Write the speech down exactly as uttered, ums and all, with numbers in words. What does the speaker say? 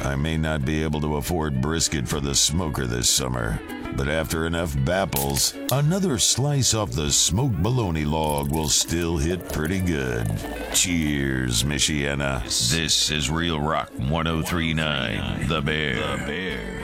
I may not be able to afford brisket for the smoker this summer, but after enough bapples, another slice off the smoked bologna log will still hit pretty good. Cheers, Michiana. This is Real Rock one oh three point nine, The Bear. The Bear.